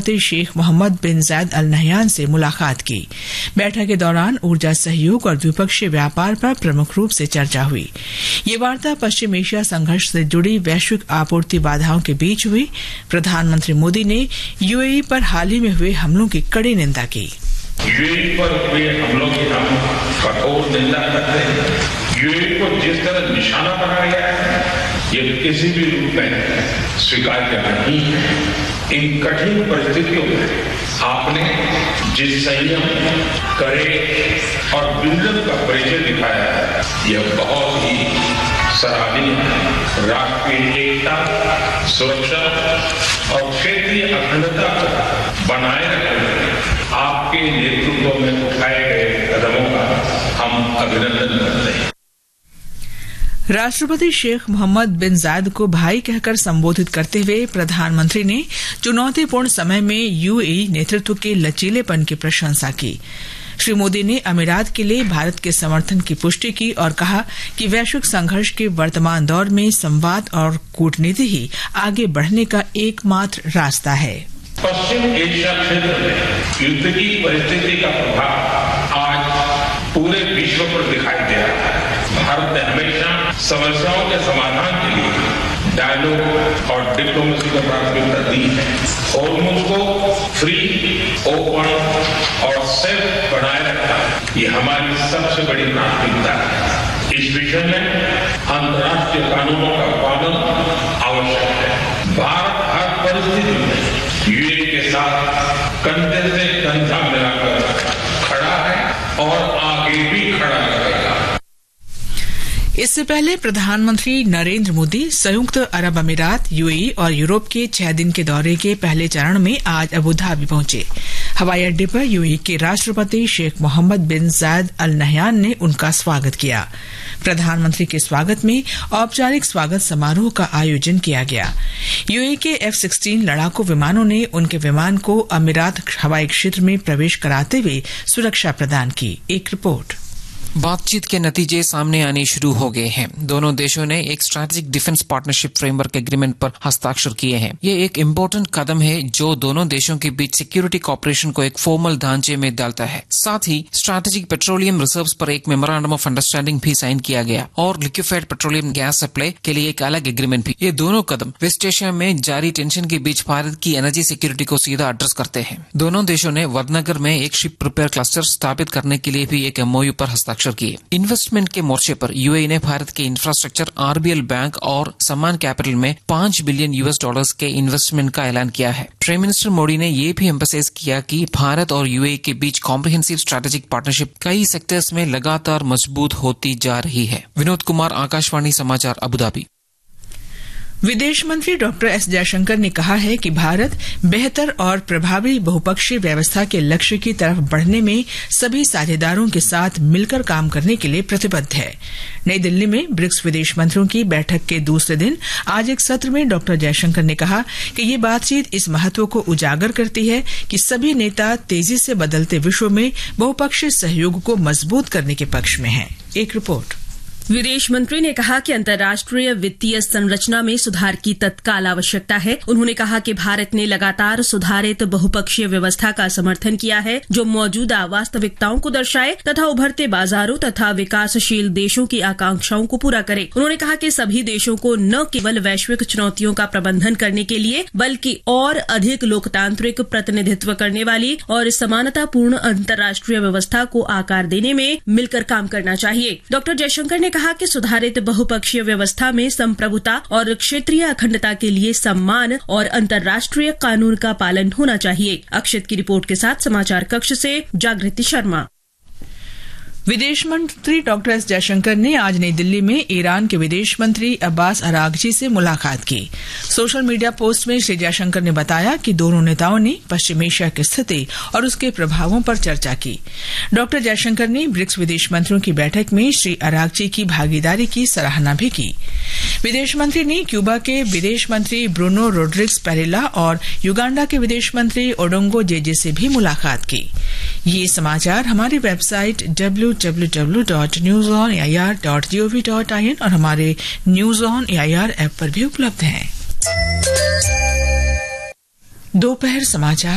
राष्ट्रपति शेख मोहम्मद बिन जायद Al Nahyan से मुलाकात की। बैठक के दौरान ऊर्जा सहयोग और द्विपक्षीय व्यापार पर प्रमुख रूप से चर्चा हुई। ये वार्ता पश्चिम एशिया संघर्ष से जुड़ी वैश्विक आपूर्ति बाधाओं के बीच हुई। प्रधानमंत्री मोदी ने यूएई पर हाल ही में हुए हमलों की कड़ी निंदा की। यूएई पर हुए हमलों की हम कठोर निंदा करते हैं। यूएई को जिस तरह निशाना बनाया गया है, ये किसी भी रूप में स्वीकार्य नहीं है। इन कठिन परिस्थितियों में आपने जिस संयम, कड़े और विजन का परिचय दिखाया है, यह बहुत ही सराहनीय है। राष्ट्रीय एकता, सुरक्षा और क्षेत्रीय अखंडता को बनाए रखने में आपके नेतृत्व में उठाए गए कदमों का हम अभिनंदन करते हैं। राष्ट्रपति शेख मोहम्मद बिन जायद को भाई कहकर संबोधित करते हुए प्रधानमंत्री ने चुनौतीपूर्ण समय में यूएई नेतृत्व के लचीलेपन की प्रशंसा की। श्री मोदी ने अमीरात के लिए भारत के समर्थन की पुष्टि की और कहा कि वैश्विक संघर्ष के वर्तमान दौर में संवाद और कूटनीति ही आगे बढ़ने का एकमात्र रास्ता है। पश्चिम एशिया क्षेत्र में युद्ध की परिस्थिति का प्रभाव आज पूरे विश्व पर दिखाई दे रहा है। भारत ने हमेशा समस्याओं के समाधान के लिए डायलॉग और डिप्लोमेसी को प्राथमिकता दी है। होर्मुज़ को फ्री, ओपन और सेफ बनाए रखना ये हमारी सबसे बड़ी प्राथमिकता है। इस विषय में अंतर्राष्ट्रीय कानूनों का पालन आवश्यक है। भारत हर परिस्थिति में यूएई के साथ कंधे से कंधा मिलाकर खड़ा है और आगे भी खड़ा रहेगा। इससे पहले प्रधानमंत्री नरेंद्र मोदी संयुक्त अरब अमीरात, यूएई और यूरोप के 6 दिन के दौरे के पहले चरण में आज अबू धाबी पहुंचे। हवाई अड्डे पर यूएई के राष्ट्रपति शेख मोहम्मद बिन जायद अल नहयान ने उनका स्वागत किया। प्रधानमंत्री के स्वागत में औपचारिक स्वागत समारोह का आयोजन किया गया। यूएई के F-16 लड़ाकू विमानों ने उनके विमान को अमीरात हवाई क्षेत्र में प्रवेश कराते हुए सुरक्षा प्रदान की। एक रिपोर्ट। बातचीत के नतीजे सामने आने शुरू हो गए हैं। दोनों देशों ने एक strategic defence partnership framework agreement पर हस्ताक्षर किए हैं। ये एक इम्पोर्टेंट कदम है जो दोनों देशों के बीच सिक्योरिटी कॉपरेशन को एक फॉर्मल ढांचे में डालता है। साथ ही स्ट्रैटेजिक पेट्रोलियम रिजर्व्स पर एक मेमोरेंडम ऑफ अंडरस्टैंडिंग भी साइन किया गया और लिक्विफाइड पेट्रोलियम गैस सप्लाई के लिए एक अलग एग्रीमेंट भी। ये दोनों कदम वेस्ट एशिया में जारी टेंशन के बीच भारत की एनर्जी सिक्योरिटी को सीधा एड्रेस करते हैं। दोनों देशों ने वडनगर में एक शिप रिपेयर क्लस्टर स्थापित करने के लिए भी एक MOU पर हस्ताक्षर किए। इन्वेस्टमेंट के मोर्चे पर यूएई ने भारत के इंफ्रास्ट्रक्चर, RBL बैंक और सम्मान कैपिटल में $5 बिलियन के इन्वेस्टमेंट का ऐलान किया है। प्राइम मिनिस्टर मोदी ने यह भी एम्फसाइज किया कि भारत और यूएई के बीच कॉम्प्रिहेंसिव स्ट्रैटेजिक पार्टनरशिप कई सेक्टर्स में लगातार मजबूत होती जा रही है। विनोद कुमार, आकाशवाणी समाचार, अबू धाबी। विदेश मंत्री डॉक्टर एस जयशंकर ने कहा है कि भारत बेहतर और प्रभावी बहुपक्षीय व्यवस्था के लक्ष्य की तरफ बढ़ने में सभी साझेदारों के साथ मिलकर काम करने के लिए प्रतिबद्ध है। नई दिल्ली में ब्रिक्स विदेश मंत्रियों की बैठक के दूसरे दिन आज एक सत्र में डॉक्टर जयशंकर ने कहा कि ये बातचीत इस महत्व को उजागर करती है कि सभी नेता तेजी से बदलते विश्व में बहुपक्षीय सहयोग को मजबूत करने के पक्ष में हैं। एक रिपोर्ट। विदेश मंत्री ने कहा कि अंतर्राष्ट्रीय वित्तीय संरचना में सुधार की तत्काल आवश्यकता है। उन्होंने कहा कि भारत ने लगातार सुधारित बहुपक्षीय व्यवस्था का समर्थन किया है जो मौजूदा वास्तविकताओं को दर्शाए तथा उभरते बाजारों तथा विकासशील देशों की आकांक्षाओं को पूरा करे। उन्होंने कहा कि सभी देशों को न केवल वैश्विक चुनौतियों का प्रबंधन करने के लिए बल्कि और अधिक लोकतांत्रिक प्रतिनिधित्व करने वाली और समानतापूर्ण अंतर्राष्ट्रीय व्यवस्था को आकार देने में मिलकर काम करना चाहिए। डॉक्टर जयशंकर ने कहा कि सुधारित बहुपक्षीय व्यवस्था में संप्रभुता और क्षेत्रीय अखंडता के लिए सम्मान और अंतर्राष्ट्रीय कानून का पालन होना चाहिए। अक्षित की रिपोर्ट के साथ समाचार कक्ष से जागृति शर्मा। विदेश मंत्री डॉक्टर एस जयशंकर ने आज नई दिल्ली में ईरान के विदेश मंत्री अब्बास अरागची से मुलाकात की। सोशल मीडिया पोस्ट में श्री जयशंकर ने बताया कि दोनों नेताओं ने पश्चिम एशिया की स्थिति और उसके प्रभावों पर चर्चा की। डॉक्टर जयशंकर ने ब्रिक्स विदेश मंत्रियों की बैठक में श्री अरागची की भागीदारी की सराहना भी की। विदेश मंत्री ने क्यूबा के विदेश मंत्री ब्रूनो रोड्रिग्स पेरेला और युगांडा के विदेश मंत्री ओडोंगो जेजे से भी मुलाकात की। ये समाचार हमारी वेबसाइट www.newsonair.gov.in और हमारे न्यूज ऑन एआईआर ऐप पर भी उपलब्ध हैं। दोपहर समाचार